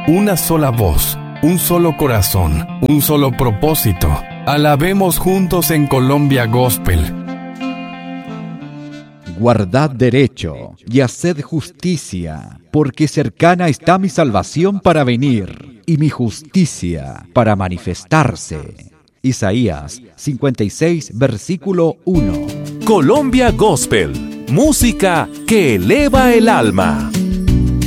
una sola voz, un solo corazón, un solo propósito. Alabemos juntos en Colombia Gospel. Guardad derecho y haced justicia, porque cercana está mi salvación para venir, y mi justicia para manifestarse. Isaías 56, versículo 1. Colombia Gospel, música que eleva el alma.